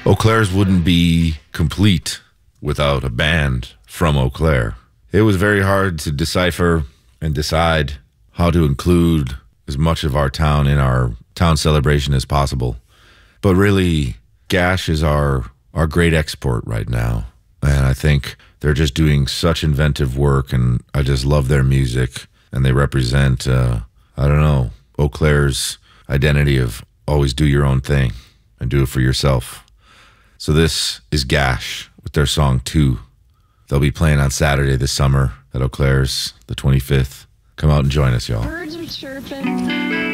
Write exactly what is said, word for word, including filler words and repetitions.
Eau Claire's wouldn't be complete without a band from Eau Claire. It was very hard to decipher and decide how to include as much of our town in our town celebration as possible. But really, Gash is our, our great export right now. And I think they're just doing such inventive work, and I just love their music. And they represent, uh, I don't know, Eau Claire's identity of always do your own thing and do it for yourself. So this is Gash with their song Two. They'll be playing on Saturday this summer at Eau Claire's, the twenty-fifth. Come out and join us, y'all. Birds are chirping.